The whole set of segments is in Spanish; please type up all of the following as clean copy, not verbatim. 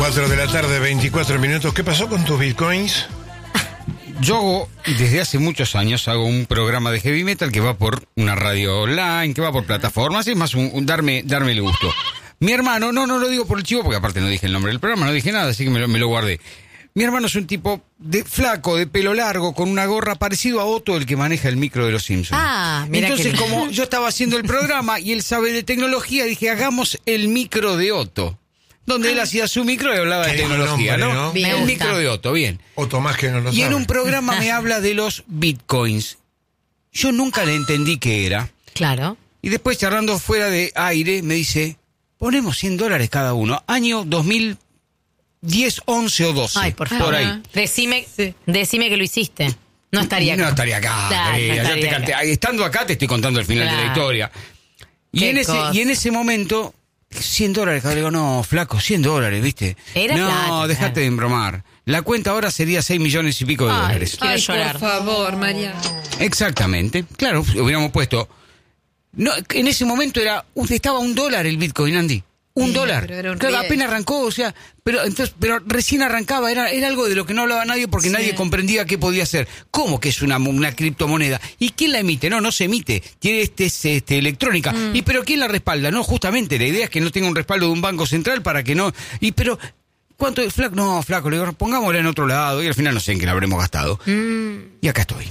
4 de la tarde, 24 minutos. ¿Qué pasó con tus bitcoins? Yo hago, desde hace muchos años, hago un programa de heavy metal que va por una radio online, que va por plataformas, es más darme el gusto. Mi hermano, no lo digo por el chivo, porque aparte no dije el nombre del programa, no dije nada, así que me lo guardé. Mi hermano es un tipo flaco, de pelo largo, con una gorra parecido a Otto, el que maneja el micro de los Simpsons. Mira. Entonces, como yo estaba haciendo el programa y él sabe de tecnología, dije, hagamos el micro de Otto. Donde él hacía su micro y hablaba de tecnología, nombre, ¿no? Bien, el micro de Otto, bien. Otto más que no lo sabe. Y en un programa me habla de los bitcoins. Yo nunca le entendí qué era. Claro. Y después, charlando fuera de aire, me dice, ponemos $100 cada uno. Año 2010, 11 o 12. Ay, por favor. ahí. Decime que lo hiciste. No estaría acá. No estaría acá. Claro, querida. no Ya estaría te canté. acá. Estando acá te estoy contando el final de la Claro. historia. Y Qué en ese momento, $100, le digo, no, flaco, $100, ¿viste? Era no, plata, dejate claro. de embromar. La cuenta ahora sería 6 millones y pico de dólares. Quiero llorar. Por favor, María. Exactamente. Claro, hubiéramos puesto... No, en ese momento estaba $1 el Bitcoin, Andy. $1. pero era un Claro, riesgo. apenas arrancó, o sea, pero recién arrancaba, era algo de lo que no hablaba nadie porque nadie comprendía qué podía ser. ¿Cómo que es una criptomoneda? ¿Y quién la emite? No se emite. Tiene electrónica. ¿Y pero quién la respalda? No, justamente, la idea es que no tenga un respaldo de un banco central para que no... ¿Cuánto es flaco? No, flaco, le digo, pongámosla en otro lado y al final no sé en qué la habremos gastado. Y acá estoy.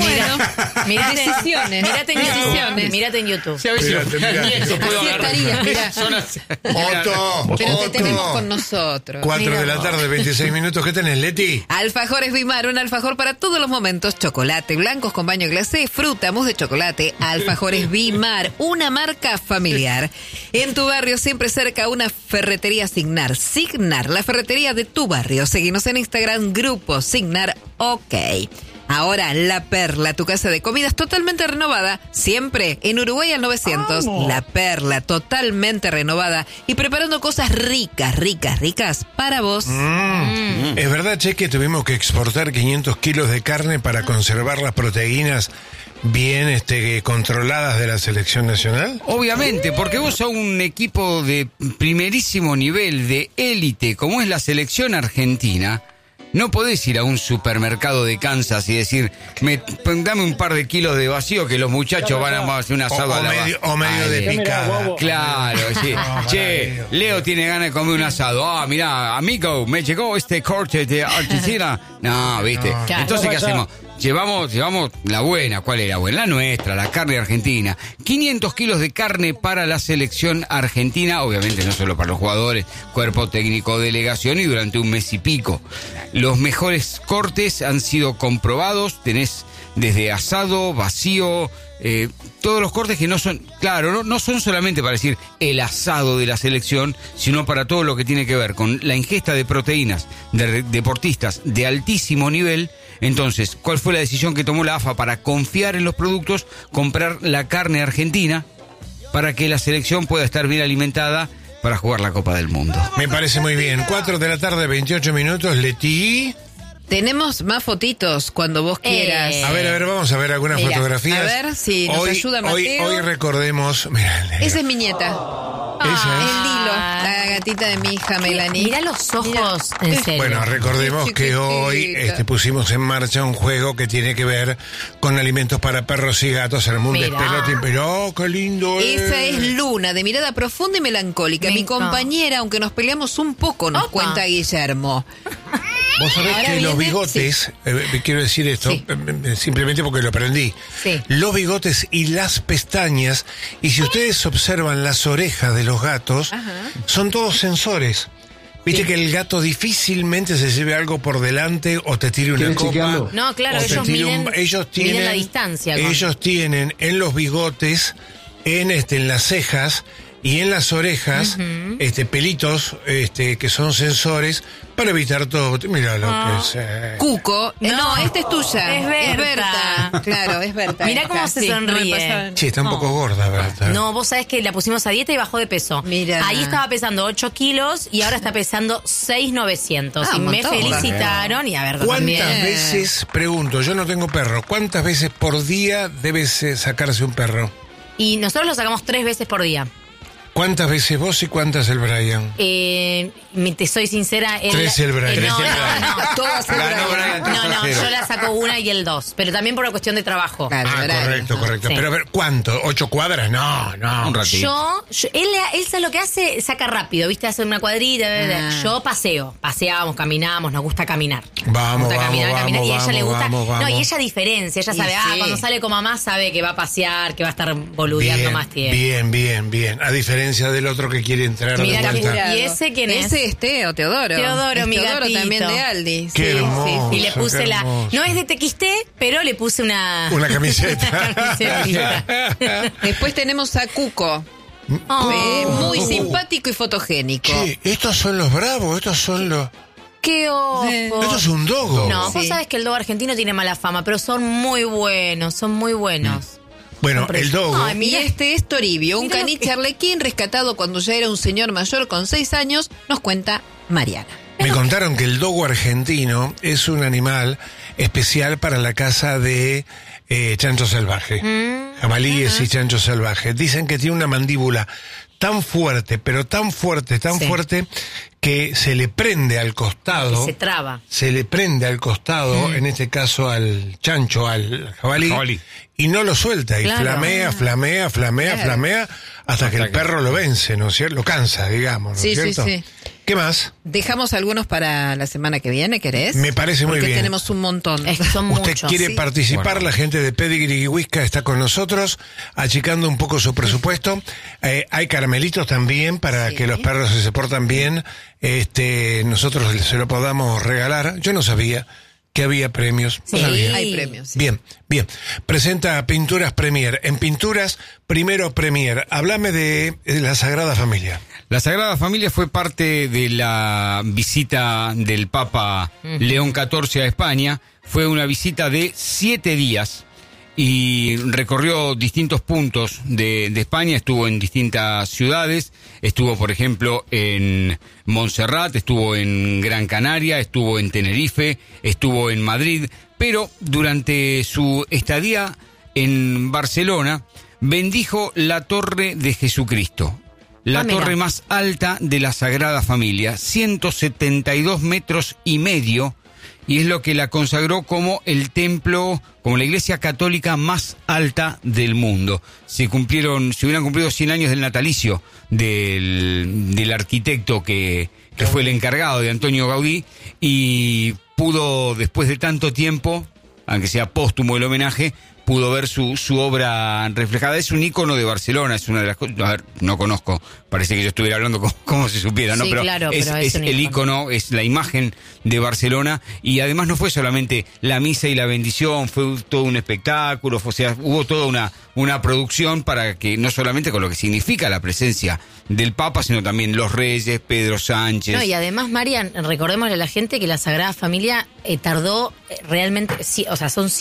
Mirate en YouTube. Sí, a ver si Mirate. ni eso puedo Así agarrar. estaría, mirá. Son así. Otto, Pero te tenemos con Otto. nosotros. 4 de la tarde, 26 minutos. ¿Qué tenés, Leti? Alfajores Bimar, un alfajor para todos los momentos. Chocolate, blancos con baño glacé, fruta, mousse de chocolate. Alfajores Bimar, una marca familiar. En tu barrio, siempre cerca, una ferretería Signar. Signar, la ferretería de tu barrio. Seguinos en Instagram, Grupo Signar OK. Ahora, La Perla, tu casa de comidas totalmente renovada, siempre en Uruguay al 900. La Perla, totalmente renovada y preparando cosas ricas para vos. ¿Es verdad, Che, que tuvimos que exportar 500 kilos de carne para conservar las proteínas bien controladas de la selección nacional? Obviamente, porque vos sos un equipo de primerísimo nivel, de élite, como es la selección argentina. No podés ir a un supermercado de Kansas y decir, dame un par de kilos de vacío que los muchachos van a hacer un asado a la O medio de picada. Claro, sí. Che, Leo tiene ganas de comer un asado. Mirá, amigo, me llegó este corte de Argentina. No, ¿viste? Claro. Entonces, ¿qué hacemos? Llevamos la buena. ¿Cuál es la buena? La nuestra, la carne argentina. 500 kilos de carne para la selección argentina, obviamente no solo para los jugadores, cuerpo técnico, delegación, y durante un mes y pico. Los mejores cortes han sido comprobados, tenés desde asado, vacío, todos los cortes que no son, claro, no son solamente para decir el asado de la selección, sino para todo lo que tiene que ver con la ingesta de proteínas de deportistas de altísimo nivel. Entonces, ¿cuál fue la decisión que tomó la AFA para confiar en los productos, comprar la carne argentina para que la selección pueda estar bien alimentada para jugar la Copa del Mundo? Me parece muy bien. 4 de la tarde, 28 minutos. Leti. Tenemos más fotitos cuando vos quieras. A ver, vamos a ver algunas Mira, fotografías. a ver si nos ayuda Mateo. Hoy recordemos... Mirá, Esa es mi nieta. Esa es. El Lilo, la gatita de mi hija Melanie. Mira los ojos, en serio. Bueno, recordemos que hoy pusimos en marcha un juego que tiene que ver con alimentos para perros y gatos. Armó un Mirá. despelote, pero qué lindo Esa es Luna, de mirada profunda y melancólica. Me Mi encanta. compañera, aunque nos peleamos un poco, nos Opa. cuenta Guillermo. Vos sabés Ahora que los viene- bigotes, quiero decir esto, Sí. simplemente porque lo aprendí. Sí. Los bigotes y las pestañas, y si ustedes observan las orejas de los gatos, son todos sensores. Viste que el gato difícilmente se lleve algo por delante o te tire una copa. No, claro, o te ellos tire miden, ellos miden tienen, la distancia. con- Ellos tienen en los bigotes, en las cejas y en las orejas, pelitos, que son sensores para evitar todo. Mira lo que es. Cuco. No, No, esta es tuya. es Berta. Claro, es Berta. Mirá esta. cómo se Sí, no me sonríe. pasaba. Sí, está un poco gorda, ¿verdad? No, vos sabés que la pusimos a dieta y bajó de peso. Mirá. Ahí estaba pesando 8 kilos y ahora está pesando 6,900. Ah, y un me montón. felicitaron y a ver, ¿Cuántas también. veces, pregunto, yo no tengo perro, cuántas veces por día debes sacarse un perro? Y nosotros lo sacamos 3 veces por día. ¿Cuántas veces vos y cuántas el Brian? Te soy sincera. 3 el Brian. No, Todas Ganó Brian 3-0. yo la saco 1 y él 2. Pero también por una cuestión de trabajo. Claro, Correcto. Sí. Pero a ver, ¿cuánto? ¿8 cuadras? No. Un ratito. Él sabe lo que hace, saca rápido, ¿viste? Hace una cuadrita. Yo paseábamos, caminábamos, nos gusta caminar. Vamos, Nos gusta caminar. Y a ella le gusta. vamos. No, y ella diferencia, ella sabe, sí. cuando sale con mamá sabe que va a pasear, que va a estar boludeando más tiempo. Bien. A diferencia del otro que quiere entrar Mira, de vuelta. Mira. ¿Y ese quién es? Ese es Teodoro. Teodoro, mi Teodoro gatito. también de Aldi. Qué hermoso. Y le puse qué hermoso. no es de TXT, pero le puse una camiseta. camisetita. Después tenemos a Cuco. Muy simpático y fotogénico. Che, estos son los bravos, estos son los... ¡Qué ojo! Esto es un dogo. No, vos Sí. sabés que el dogo argentino tiene mala fama, pero son muy buenos. Bueno, el dogo... Ay, Y mira, este es Toribio, un Mira lo caniche que- arlequín rescatado cuando ya era un señor mayor con 6 años, nos cuenta Mariana. Me contaron que el dogo argentino es un animal especial para la caza de chancho salvaje. Jabalíes y chancho salvaje. Dicen que tiene una mandíbula tan fuerte, pero tan fuerte, Sí. que se le prende al costado. se traba. Se le prende al costado, en este caso al chancho, al jabalí, y no lo suelta, y Claro. flamea, hasta que el perro lo vence, ¿no es cierto? Lo cansa, digamos, ¿no Sí, es sí, cierto? sí. ¿Qué más? Dejamos algunos para la semana que viene, ¿querés? Me parece muy Porque bien. tenemos un montón. Es que son Usted muchos. quiere sí. participar, Bueno. la gente de Pedigree y Whisca está con nosotros, achicando un poco su presupuesto. Hay caramelitos también para Sí. que los perros, si se portan bien, nosotros se lo podamos regalar. Yo no sabía que había premios. No Sí. sabía. Hay premios. sí. Bien. Presenta Pinturas Premier. En Pinturas, primero Premier. Háblame de la Sagrada Familia. La Sagrada Familia fue parte de la visita del Papa León XIV a España. Fue una visita de 7 días y recorrió distintos puntos de España. Estuvo en distintas ciudades. Estuvo, por ejemplo, en Montserrat, estuvo en Gran Canaria, estuvo en Tenerife, estuvo en Madrid. Pero durante su estadía en Barcelona, bendijo la Torre de Jesucristo. La mira. torre más alta de la Sagrada Familia, 172 metros y medio, y es lo que la consagró como el templo, como la iglesia católica más alta del mundo. Se hubieran cumplido 100 años del natalicio del arquitecto que fue el encargado de Antonio Gaudí, y pudo, después de tanto tiempo, aunque sea póstumo el homenaje, pudo ver su obra reflejada. Es un ícono de Barcelona, es una de las cosas... A ver, no conozco, parece que yo estuviera hablando como si supiera, ¿no? Sí, Pero claro, es pero es un el ícono, es la imagen de Barcelona, y además no fue solamente la misa y la bendición, fue todo un espectáculo, o sea, hubo toda una producción para que, no solamente con lo que significa la presencia del Papa, sino también los reyes, Pedro Sánchez. No, y además, Marian, recordémosle a la gente que la Sagrada Familia tardó realmente, o sea, son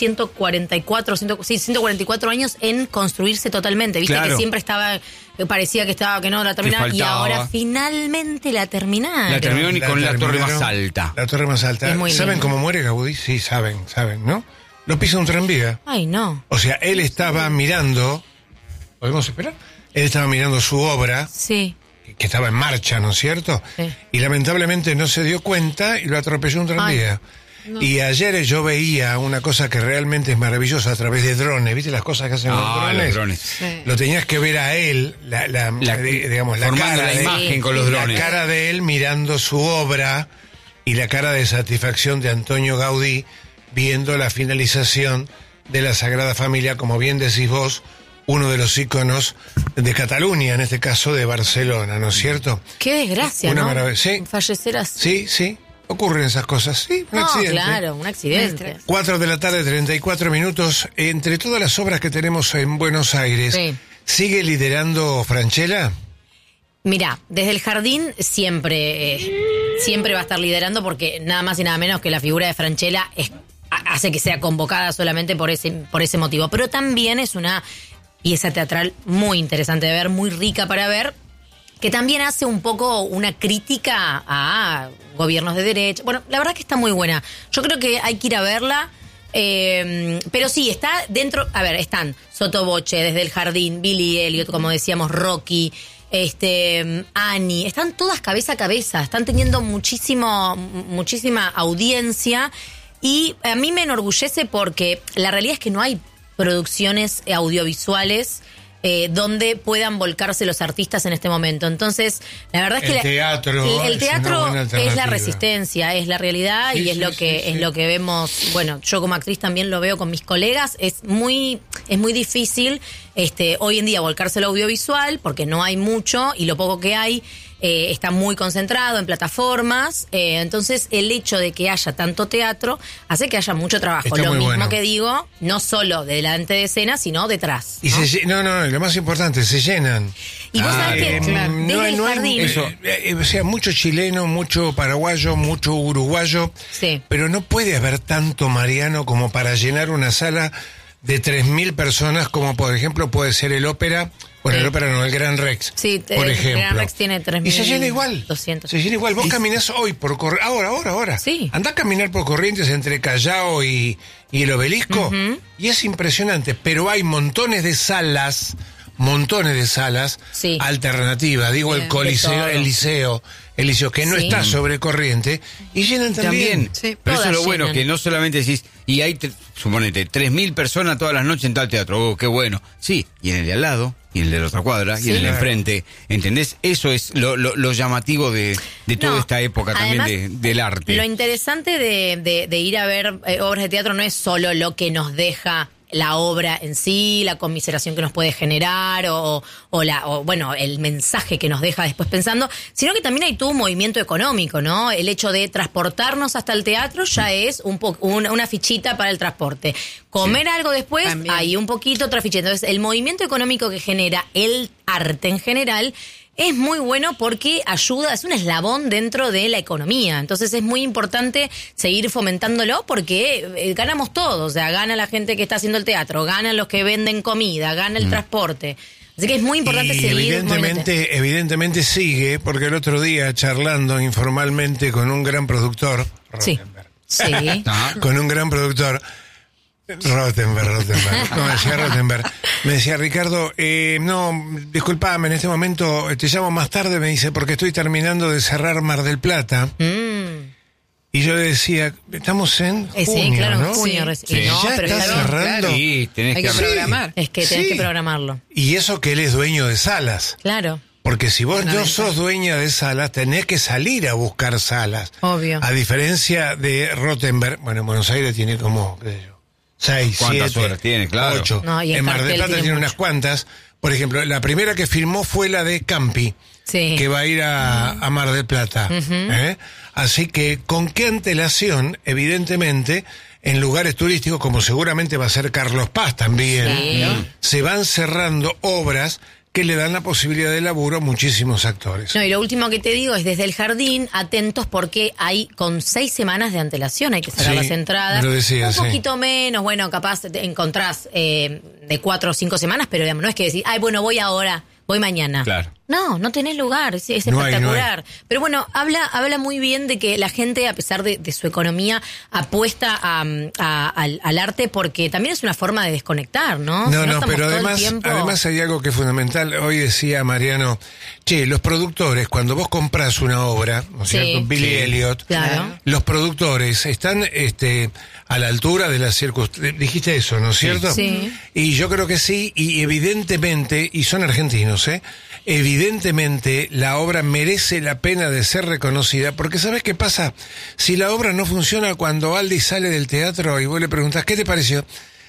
144 años en construirse totalmente. Viste Claro. que siempre parecía que no la terminaban, y faltaba. ahora finalmente la terminaron. La terminaron y con la torre más alta. La torre más alta. Es muy ¿Saben lindo. cómo muere Gaudí? Sí, saben, ¿no? Lo pisa un tranvía. Ay, no. O sea, él estaba mirando... ¿Podemos esperar? Él estaba mirando su obra, Sí. que estaba en marcha, ¿no es cierto? Sí. Y lamentablemente no se dio cuenta y lo atropelló un tranvía. Y ayer yo veía una cosa que realmente es maravillosa a través de drones. ¿Viste las cosas que hacen los drones? Los drones. Sí. Lo tenías que ver a él, digamos, la formando cara la de imagen con los drones. La cara de él mirando su obra y la cara de satisfacción de Antonio Gaudí viendo la finalización de la Sagrada Familia, como bien decís vos, uno de los íconos de Cataluña, en este caso de Barcelona, ¿no es cierto? Qué desgracia, Una ¿no? maravilla, sí. Fallecer así. Sí, ocurren esas cosas, sí, un No, accidente. claro, un accidente. 4 de la tarde, 34 minutos. Entre todas las obras que tenemos en Buenos Aires, Sí. ¿sigue liderando Francella? Mirá, desde el jardín siempre va a estar liderando, porque nada más y nada menos que la figura de Francella hace que sea convocada solamente por ese motivo. Pero también es una pieza teatral muy interesante de ver, muy rica para ver, que también hace un poco una crítica a gobiernos de derecha. Bueno, la verdad que está muy buena. Yo creo que hay que ir a verla. Pero sí, está dentro. A ver, están Sotoboche, Desde el Jardín, Billy Elliot, como decíamos, Rocky. Ani, están todas cabeza a cabeza, están teniendo muchísima audiencia y a mí me enorgullece porque la realidad es que no hay producciones audiovisuales donde puedan volcarse los artistas en este momento. Entonces, la verdad es que el teatro es la resistencia, es la realidad, sí, y es lo que vemos. Bueno, yo como actriz también lo veo con mis colegas. Es muy difícil hoy en día volcarse al audiovisual porque no hay mucho y lo poco que hay está muy concentrado en plataformas. Entonces, el hecho de que haya tanto teatro hace que haya mucho trabajo. Está lo mismo bueno. que digo, no solo delante de escena, sino detrás. Y lo más importante, se llenan. Y vos sabés que desde el jardín... o sea, mucho chileno, mucho paraguayo, mucho uruguayo, Sí. pero no puede haber tanto mariano como para llenar una sala de 3.000 personas, como por ejemplo puede ser el ópera. Bueno, Sí. el ópera no, el Gran Rex. Sí, por ejemplo. el Gran Rex tiene 3.200. Y se llena igual. Se llena igual. Vos caminás hoy por ahora. Sí. Andá a caminar por Corrientes entre Callao y el Obelisco. Y es impresionante. Pero hay montones de salas Sí. alternativas. Digo, Bien, el Coliseo, de todo. el Liceo, que no Sí. está sobre corriente. Y llenan también. Sí. Pero eso Todas es lo bueno, llenan. que no solamente decís, y hay, suponete, 3.000 personas todas las noches en tal teatro, qué bueno. Sí, y en el de al lado, y en el de la otra cuadra, y en el de enfrente, ¿entendés? Eso es lo llamativo de toda No, esta época también además, del arte. Lo interesante de ir a ver obras de teatro no es solo lo que nos deja la obra en sí, la conmiseración que nos puede generar o el mensaje que nos deja después pensando, sino que también hay todo un movimiento económico, ¿no? El hecho de transportarnos hasta el teatro ya es una fichita para el transporte. Comer algo después, También. hay un poquito otra fichita. Entonces, el movimiento económico que genera el arte en general es muy bueno porque ayuda, es un eslabón dentro de la economía. Entonces es muy importante seguir fomentándolo porque ganamos todos. O sea, gana la gente que está haciendo el teatro, ganan los que venden comida, gana el transporte. Así que es muy importante Y seguir. evidentemente sigue, porque el otro día charlando informalmente con un gran productor, Sí. Sí. con un gran productor, Rothenberg, no, me decía Rothenberg, me decía Ricardo, no, disculpame, en este momento te llamo más tarde, me dice, porque estoy terminando de cerrar Mar del Plata. Y yo le decía, estamos en junio, Sí, claro, ¿no? en junio. Sí. recién. Sí. No, Ya pero está está bien. cerrando. Sí, tenés Hay que que hablar. programar. Es que tenés Sí. que programarlo. Y eso que él es dueño de salas. Claro. Porque si vos no Fundamental. sos dueña de salas, tenés que salir a buscar salas. Obvio. A diferencia de Rothenberg, bueno, en Buenos Aires tiene como, qué sé yo, 6, ¿Cuántas 7, horas tiene? Claro. 8. No, y en en Mar del cartel Plata tiene tiene mucho. unas cuantas. Por ejemplo, la primera que firmó fue la de Campi, Sí. que va a ir a Mar del Plata. ¿Eh? Así que, ¿con qué antelación? Evidentemente, en lugares turísticos, como seguramente va a ser Carlos Paz también, Sí. se van cerrando obras que le dan la posibilidad de laburo a muchísimos actores. No, y lo último que te digo es desde el jardín, atentos porque hay con 6 semanas de antelación, hay que sacar Sí, las entradas. me lo decía, un sí. poquito menos, bueno, capaz te encontrás de 4 o 5 semanas, pero digamos, no es que decir, ay, bueno, voy ahora, voy mañana. Claro. No tenés lugar, es No hay, espectacular. Pero bueno, habla muy bien de que la gente, a pesar de su economía, apuesta al arte porque también es una forma de desconectar, ¿no? Si No, estamos pero todo el además, tiempo- además hay algo que es fundamental. Hoy decía Mariano, los productores, cuando vos compras una obra, ¿no es Sí. cierto? Billy Sí. Elliot, Claro. los productores están a la altura de las circunstancias. Dijiste eso, ¿no es cierto? Sí. Y yo creo que sí, y evidentemente, y son argentinos, evidentemente la obra merece la pena de ser reconocida, porque ¿sabes qué pasa? Si la obra no funciona cuando Aldi sale del teatro y vos le preguntás, ¿qué te pareció?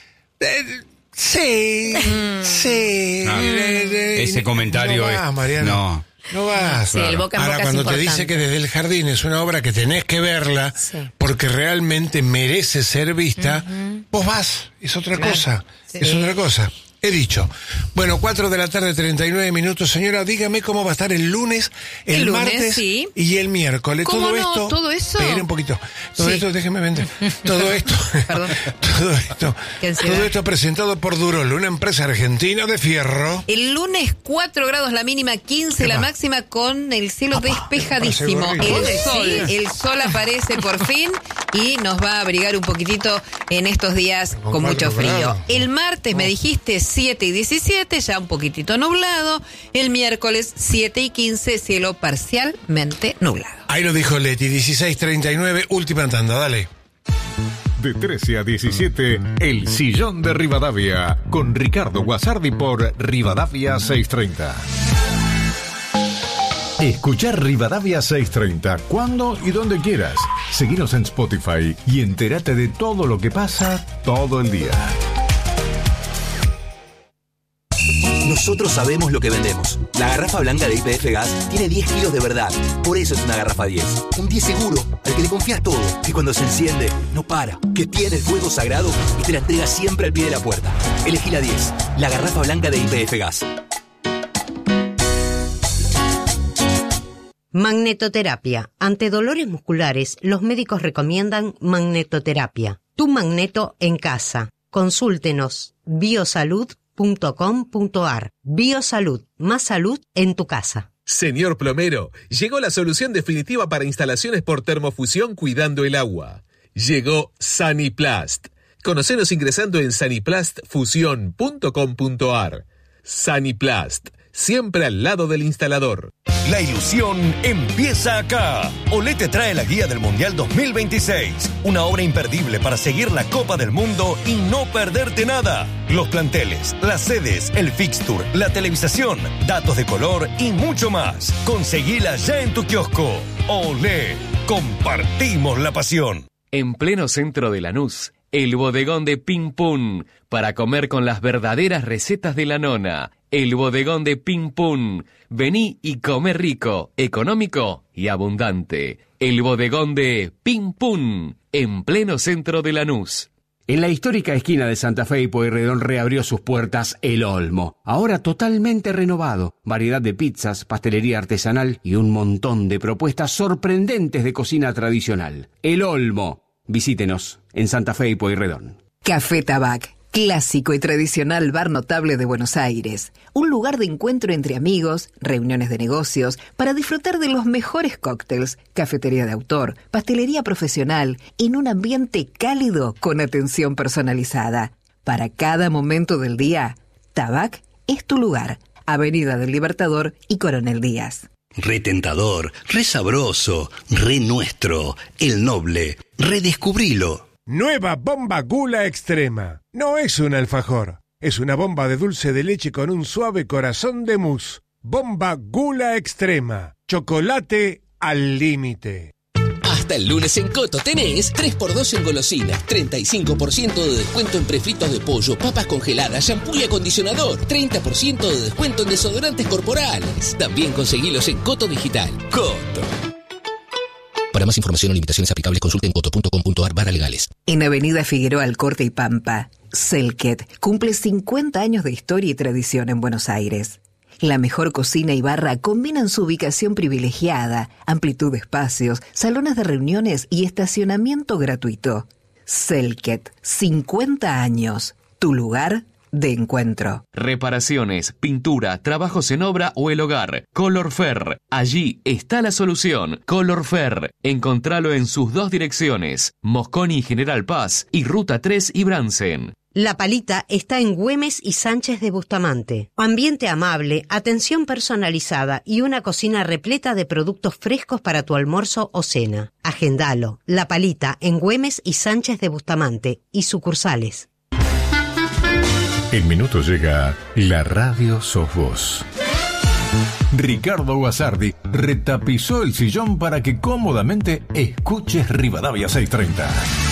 Sí. Ah, ese comentario no es- vas, Mariano. No vas. Sí, el boca en Ahora, boca es cuando te dice importante. que Desde el Jardín es una obra que tenés que verla Sí. porque realmente merece ser vista, vos vas. Es otra cosa. Sí. Es otra cosa. He dicho. Bueno, 4 de la tarde, 39 minutos. Señora, dígame cómo va a estar el lunes, el El lunes, martes sí. y el miércoles. ¿Cómo Todo no? esto. ¿Todo eso? Espere un poquito. Todo Sí. esto, déjeme vender. Todo esto. Perdón. Qué ansiedad. Todo esto presentado por Durol, una empresa argentina de fierro. El lunes 4 grados la mínima, 15 ¿Qué la va? máxima con el cielo Papá, despejadísimo. me parece El horrible. sol aparece por fin y nos va a abrigar un poquitito en estos días con mucho frío. El martes me dijiste 7 y 17, ya un poquitito nublado. El miércoles 7 y 15, cielo parcialmente nublado. Ahí lo dijo Leti, 16:39, última tanda, dale. De 13 a 17, El Sillón de Rivadavia, con Ricardo Guasardi por Rivadavia 630. Escuchar Rivadavia 630 cuando y donde quieras. Seguinos en Spotify y entérate de todo lo que pasa todo el día. Nosotros sabemos lo que vendemos. La garrafa blanca de YPF Gas tiene 10 kilos de verdad. Por eso es una garrafa 10. Un 10 seguro, al que le confías todo. Que cuando se enciende, no para. Que tiene el fuego sagrado y te la entrega siempre al pie de la puerta. Elegí la 10. La garrafa blanca de YPF Gas. Magnetoterapia. Ante dolores musculares, los médicos recomiendan magnetoterapia. Tu magneto en casa. Consúltenos. biosalud.com.ar. Biosalud. Más salud en tu casa. Señor plomero, llegó la solución definitiva para instalaciones por termofusión cuidando el agua. Llegó Saniplast. Conocenos ingresando en saniplastfusion.com.ar. Saniplast. Siempre al lado del instalador. La ilusión empieza acá. Olé te trae la guía del Mundial 2026. Una obra imperdible para seguir la Copa del Mundo y no perderte nada. Los planteles, las sedes, el fixture, la televisación, datos de color y mucho más. Conseguila ya en tu kiosco. Olé, compartimos la pasión. En pleno centro de Lanús, el bodegón de Pim Pum, para comer con las verdaderas recetas de la nona. El bodegón de Pim Pum. Vení y come rico, económico y abundante. El bodegón de Pim Pum, en pleno centro de Lanús. En la histórica esquina de Santa Fe y Pueyrredón reabrió sus puertas El Olmo, ahora totalmente renovado. Variedad de pizzas, pastelería artesanal y un montón de propuestas sorprendentes de cocina tradicional. El Olmo. Visítenos en Santa Fe y Pueyrredón. Café Tabac, clásico y tradicional bar notable de Buenos Aires. Un lugar de encuentro entre amigos, reuniones de negocios, para disfrutar de los mejores cócteles, cafetería de autor, pastelería profesional, en un ambiente cálido con atención personalizada. Para cada momento del día, Tabac es tu lugar. Avenida del Libertador y Coronel Díaz. Re tentador, re sabroso, re nuestro, el noble, redescubrilo. Nueva bomba Gula Extrema. No es un alfajor, es una bomba de dulce de leche con un suave corazón de mousse. Bomba Gula Extrema. Chocolate al límite. Hasta el lunes en Coto tenés 3x2 en golosinas, 35% de descuento en prefritos de pollo, papas congeladas, shampoo y acondicionador, 30% de descuento en desodorantes corporales. También conseguilos en Coto Digital. Coto. Para más información o limitaciones aplicables, consulte en coto.com.ar/legales. En Avenida Figueroa Alcorte y Pampa, Selket cumple 50 años de historia y tradición en Buenos Aires. La mejor cocina y barra combinan su ubicación privilegiada, amplitud de espacios, salones de reuniones y estacionamiento gratuito. Selket, 50 años, tu lugar de encuentro. Reparaciones, pintura, trabajos en obra o el hogar. Colorfer. Allí está la solución. Colorfer. Encontralo en sus dos direcciones. Mosconi y General Paz y Ruta 3 y Bransen. La Palita está en Güemes y Sánchez de Bustamante. Ambiente amable, atención personalizada y una cocina repleta de productos frescos para tu almuerzo o cena. Agendalo. La Palita en Güemes y Sánchez de Bustamante y sucursales. En minuto llega La Radio Sos Vos. Ricardo Guasardi retapizó el sillón para que cómodamente escuches Rivadavia 630.